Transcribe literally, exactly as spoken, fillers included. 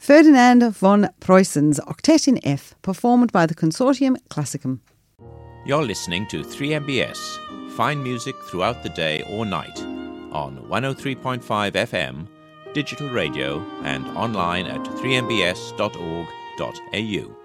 Ferdinand von Preußen's Octet in F, performed by the Consortium Classicum. You're listening to three M B S, fine music throughout the day or night, on one oh three point five F M, digital radio and online at three m b s dot org dot a u.